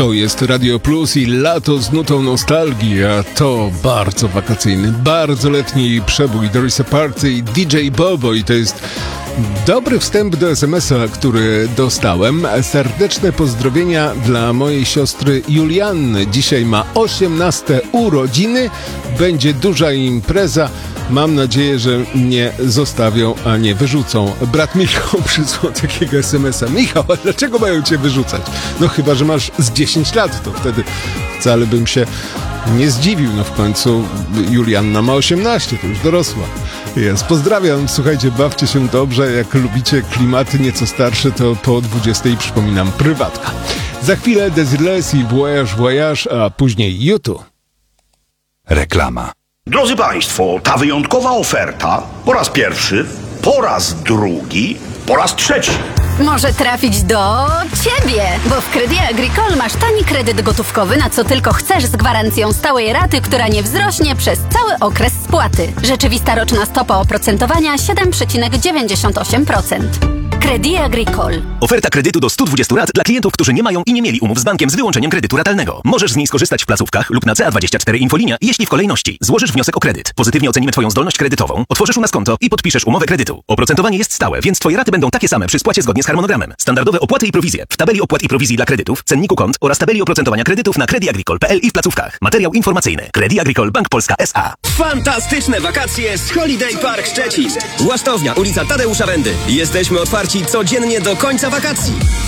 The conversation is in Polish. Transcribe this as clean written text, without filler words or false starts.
To jest Radio Plus i lato z nutą nostalgii, a to bardzo wakacyjny, bardzo letni przebój Doris Party i DJ Bobo i to jest dobry wstęp do SMS-a, który dostałem. Serdeczne pozdrowienia dla mojej siostry Julianny. Dzisiaj ma 18 urodziny, będzie duża impreza. Mam nadzieję, że mnie zostawią, a nie wyrzucą. Brat Michał przysłał takiego SMS-a. Michał, a dlaczego mają cię wyrzucać? No chyba, że masz z 10 lat, to wtedy wcale bym się nie zdziwił. No w końcu Julianna ma 18, to już dorosła. Jest. Pozdrawiam, słuchajcie, bawcie się dobrze. Jak lubicie klimaty nieco starsze, to po 20 przypominam prywatka. Za chwilę Desireless i Voyage Voyage, a później YouTube. Reklama. Drodzy Państwo, ta wyjątkowa oferta po raz pierwszy, po raz drugi, po raz trzeci. Może trafić do Ciebie, bo w Crédit Agricole masz tani kredyt gotówkowy na co tylko chcesz z gwarancją stałej raty, która nie wzrośnie przez cały okres spłaty. Rzeczywista roczna stopa oprocentowania 7,98%. Crédit Agricole. Oferta kredytu do 120 rat dla klientów, którzy nie mają i nie mieli umów z bankiem z wyłączeniem kredytu ratalnego. Możesz z niej skorzystać w placówkach lub na CA24 Infolinia, jeśli w kolejności złożysz wniosek o kredyt. Pozytywnie ocenimy Twoją zdolność kredytową, otworzysz u nas konto i podpiszesz umowę kredytu. Oprocentowanie jest stałe, więc Twoje raty będą takie same przy spłacie zgodnie z harmonogramem. Standardowe opłaty i prowizje w tabeli opłat i prowizji dla kredytów, cenniku kont oraz tabeli oprocentowania kredytów na crediagricole.pl i w placówkach. Materiał informacyjny. Crédit Agricole Bank Polska S.A. Fantastyczne wakacje z Holiday Park Szczecin. Łasztownia, ulica Tadeusza Wendy. Jesteśmy otwarci codziennie do końca wakacji.